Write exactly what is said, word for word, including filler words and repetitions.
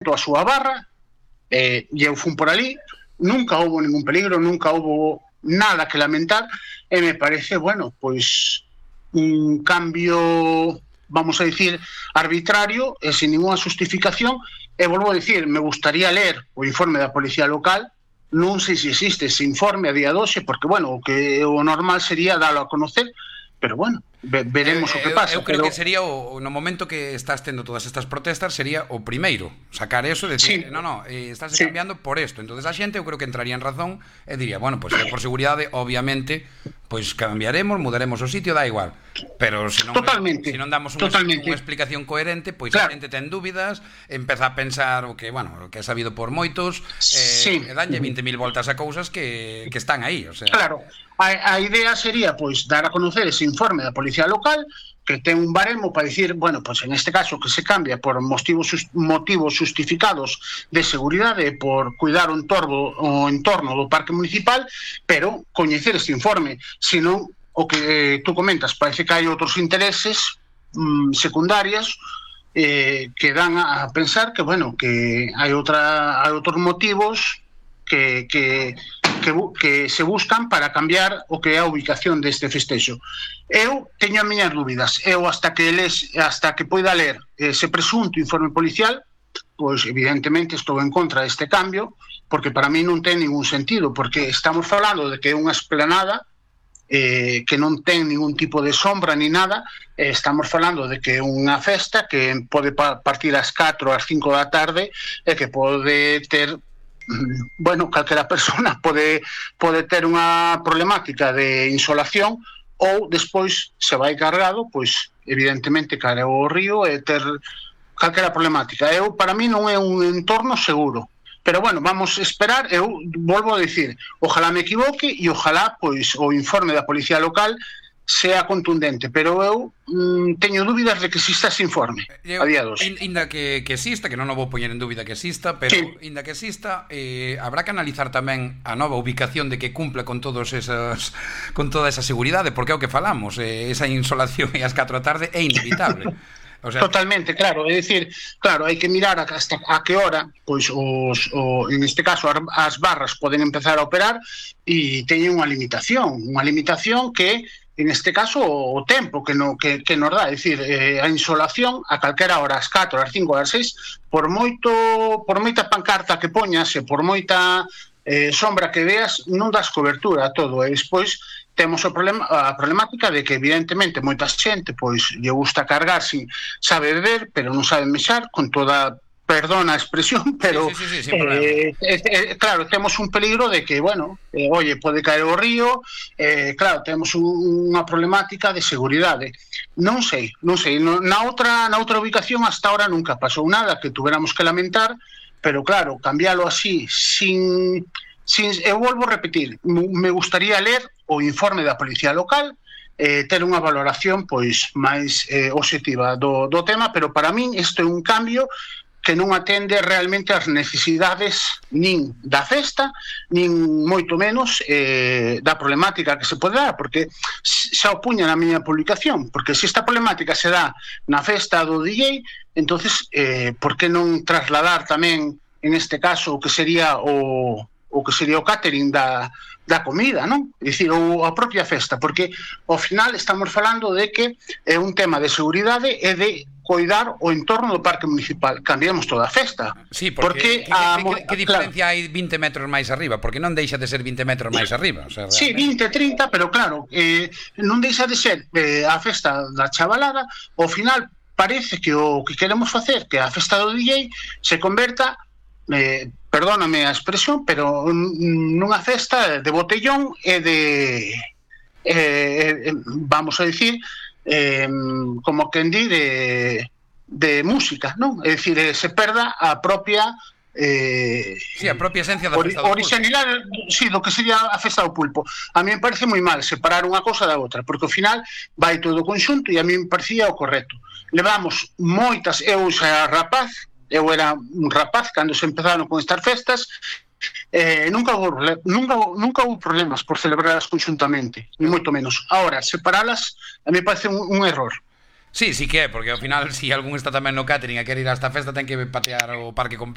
montou a súa barra, eh, e eu fun por ali, nunca houve ningún peligro, nunca houve nada que lamentar, e me parece, bueno, pois un cambio, vamos a dicir, arbitrario e sin ninguna justificación. E volvo a dicir, me gustaría ler o informe da Policía Local. Non sei se existe ese informe a día de hoxe, porque, bueno, o que o normal sería dalo a conocer, pero, bueno, ve, veremos eu, o que pasa. Eu creo pero... que sería, o, no momento que estás tendo todas estas protestas, sería o primeiro, sacar eso e decir, sí. no, no, eh, estás sí. cambiando por esto. Entonces a xente eu creo que entraría en razón e diría, bueno, pois pues, por seguridade, obviamente, pois pues, cambiaremos, mudaremos o sitio, da igual. Pero se non, Totalmente. se non damos unha, unha explicación coherente, pois pues, claro. a xente ten dúbidas, empeza a pensar o que, bueno, o que é sabido por moitos, eh, sí. e danlle vinte mil voltas a cousas que, que están aí, o sea... Claro, a, a idea sería, pois, dar a conocer ese informe da Policía Local, que ten un baremo para dicir, bueno, pues en este caso que se cambia por motivos motivos justificados de seguridade, por cuidar o entorno, o entorno do parque municipal, pero coñecer este informe, senón o que eh, tú comentas, parece que hai outros intereses mm, secundarios eh, que dan a pensar que, bueno, que hai outra hai outros motivos que, que Que, que se buscan para cambiar o que é a ubicación deste festexo. Eu teño as miñas dúbidas. Eu hasta que les, hasta que poida ler ese presunto informe policial, pois evidentemente estou en contra deste cambio, porque para mí non ten ningún sentido, porque estamos falando de que é unha esplanada eh, que non ten ningún tipo de sombra ni nada, eh, estamos falando de que é unha festa que pode partir ás catro, ás cinco da tarde e que pode ter, bueno, calquera persona pode, pode ter unha problemática de insolación ou despois se vai cargado, pois evidentemente caer ao río e ter calquera problemática. Eu, para mí non é un entorno seguro, pero bueno, vamos a esperar. Eu volvo a dicir, ojalá me equivoque e ojalá pois o informe da Policía Local sea contundente, pero eu mm, teño dúbidas de que exista ese informe eu, a día de hoxe. Inda que, que exista, que non o vou poñer en dúbida que exista, pero sí. inda que exista, eh, habrá que analizar tamén a nova ubicación de que cumple con todos esas, con toda esa seguridade, porque é o que falamos, eh, esa insolación e as catro da tarde é inevitable. O sea, totalmente, claro, é dicir, claro, hai que mirar hasta a que hora, pois os, o, en este caso as barras poden empezar a operar e teñen unha limitación, unha limitación que en este caso o tempo que, no, que, que nos dá, é dicir, eh, a insolación a calquera hora, ás catro, ás cinco, ás seis, por moito por moita pancarta que poñas e por moita eh, sombra que veas, non das cobertura a todo, e despois temos o problema, a problemática de que evidentemente moita xente pois lle gusta cargar, si sabe beber, pero non sabe mexar, con toda, perdona a expresión, pero sí, sí, sí, sí, eh, eh, eh, claro, temos un peligro de que, bueno, eh, oye, pode caer o río, eh, claro, temos un, unha problemática de seguridade. Non sei, non sei, no, na outra na outra ubicación hasta ahora nunca pasou nada que tuveramos que lamentar, pero claro, cambialo así, sin, sin eu volvo a repetir, me gustaría ler o informe da Policía Local, eh, ter unha valoración pois máis eh, obxectiva do, do tema, pero para min isto é un cambio que non atende realmente as necesidades nin da festa, nin moito menos eh, da problemática que se pode dar, porque xa o puña na miña publicación, porque se esta problemática se dá na festa do D J, entonces eh, por que non trasladar tamén, en este caso, o que sería o, o que sería o catering da, da comida, non? É dicir, ou a propia festa, porque ao final estamos falando de que é un tema de seguridade e de coidar o entorno do parque municipal. Cambiamos toda a festa. Sí, porque, porque a, que, que, que diferencia claro. hai vinte metros máis arriba? Porque non deixa de ser vinte metros máis arriba. O sea, sí, vinte, trinta, pero claro, eh, non deixa de ser eh, a festa da chavalada. Ao final parece que o que queremos facer, que a festa do D J se converta, eh, perdóname a expresión, pero nunha festa de botellón e de, eh, vamos a decir, Eh, como quen di de, de música, non? É dicir, eh, se perda a propia eh, sí, a propia esencia da festa do originalidade, sí, do que sería a festa do pulpo. A mí me parece moi mal separar unha cosa da outra, porque ao final vai todo conxunto e a mí me parecía o correcto. Levamos moitas, eu xa rapaz, eu era un rapaz cando se empezaron con estas festas. Eh, nunca, houve, nunca, nunca houve problemas por celebrarlas conjuntamente, ni moito menos. Ahora, separalas a mí parece un, un error. Sí, sí que é, porque ao final, se si algún está tamén no catering e quer ir a esta festa, ten que patear o parque completo.